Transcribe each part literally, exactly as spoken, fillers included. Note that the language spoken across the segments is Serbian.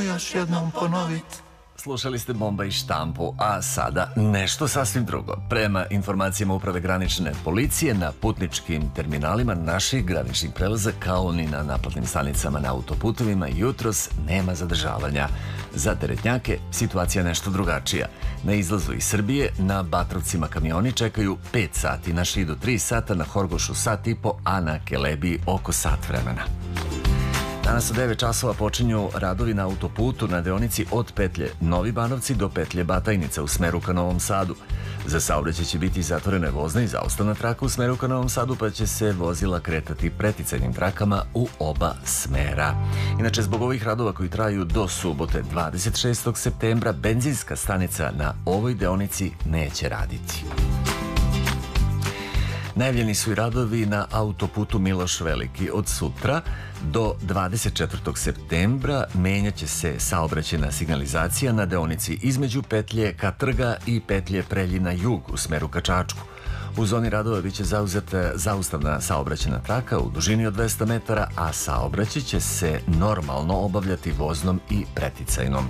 još jednom ponovit. Slušali ste Bomba i štampu, a sada nešto sasvim drugo. Prema informacijama Uprave granične policije, na putničkim terminalima naših graničnih prelaza, kao ni na naplatnim stanicama na autoputovima, jutros nema zadržavanja. Za teretnjake situacija je nešto drugačija. Na izlazu iz Srbije na Batrovcima kamioni čekaju pet sati, na Šidu tri sata, na Horgošu sat i po, a na Kelebiji oko sat vremena. Danas u devet časova počinju radovi na autoputu na deonici od petlje Novi Banovci do petlje Batajnica u smeru ka Novom Sadu. Za saobraćaj će biti zatvorene vozne i zaustavna traka u smeru ka Novom Sadu, pa će se vozila kretati preticajnim trakama u oba smera. Inače, zbog ovih radova koji traju do subote dvadeset šestog septembra, benzinska stanica na ovoj deonici neće raditi. Najavljeni su i radovi na autoputu Miloš Veliki. Od sutra do dvadeset četvrtog septembra menjaće se saobraćajna signalizacija na deonici između petlje ka Trga i petlje Preljina jug u smeru ka Čačku. U zoni radova biće zauzeta zaustavna saobraćajna traka u dužini od dvesta metara, a saobraćaj će se normalno obavljati voznom i preticajnom.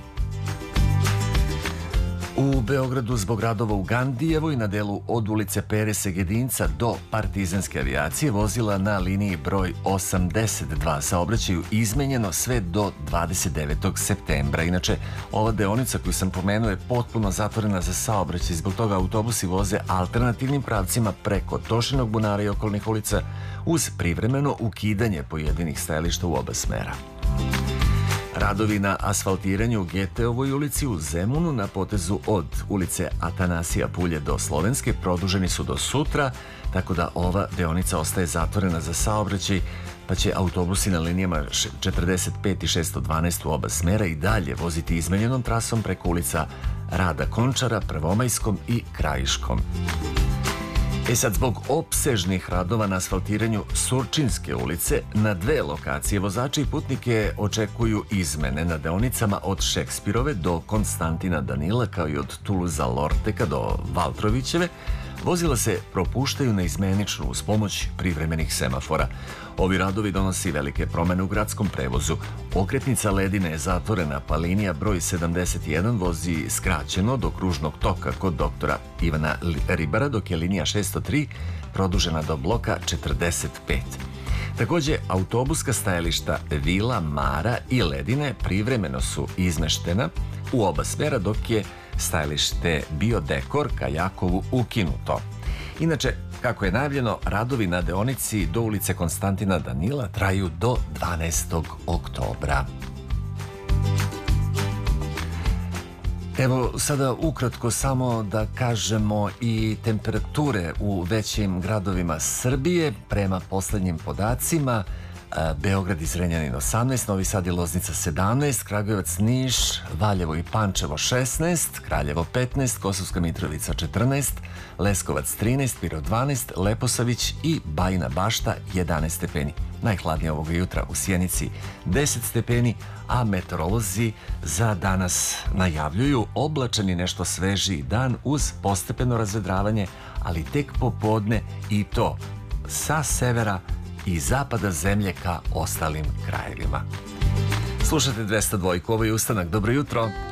U Beogradu zbog radova u Gandijevoj na delu od ulice Pere Segedinca do Partizanske avijacije vozila na liniji broj osamdeset dva saobraćaju izmenjeno sve do dvadeset devetog septembra. Inače, ova deonica koju sam pomenuo je potpuno zatvorena za saobraćaj, zbog toga autobusi voze alternativnim pravcima preko Tošinog bunara i okolnih ulica uz privremeno ukidanje pojedinih stajališta u oba smera. Radovi na asfaltiranju u Geteovoj ulici u Zemunu na potezu od ulice Atanasija Pulje do Slovenske produženi su do sutra, tako da ova deonica ostaje zatvorena za saobraćaj, pa će autobusi na linijama četrdeset pet i šesto dvanaest u oba smera i dalje voziti izmenjenom trasom preko ulica Rada Končara, Prvomajskom i Krajiškom. E sad, zbog opsežnih radova na asfaltiranju Surčinske ulice, na dve lokacije vozači i putnike očekuju izmene na deonicama od Šekspirove do Konstantina Danila, kao i od Tuluza Lorteka do Valtrovićeve. Vozila se propuštaju na izmeničnu uz pomoć privremenih semafora. Ovi radovi donosi velike promene u gradskom prevozu. Okretnica Ledine je zatvorena, pa linija broj sedamdeset jedan vozi skraćeno do kružnog toka kod doktora Ivana Ribara, dok je linija šesto tri produžena do bloka četrdeset pet. Takođe, autobuska stajališta Vila, Mara i Ledine privremeno su izmeštena u oba smera, dok je stajalište Biodekor ka Jakovu ukinuto. Inače, kako je najavljeno, radovi na deonici do ulice Konstantina Danila traju do dvanaestog oktobra. Evo sada ukratko samo da kažemo i temperature u većim gradovima Srbije. Prema poslednjim podacima, Beograd i Zrenjanin osamnaest, Novi Sad i Loznica sedamnaest, Kragujevac, Niš, Valjevo i Pančevo šesnaest, Kraljevo petnaest, Kosovska Mitrovica četrnaest, Leskovac trinaest, Pirot dvanaest, Leposavić i Bajina Bašta jedanaest stepeni. Najhladnije ovoga jutra u Sjenici deset stepeni, a meteorolozi za danas najavljuju oblačan i nešto svežiji dan uz postepeno razvedravanje, ali tek popodne i to sa severa i zapada zemlje ka ostalim krajevima. Slušate dvesta dva, ovo je Ustanak. Dobro jutro.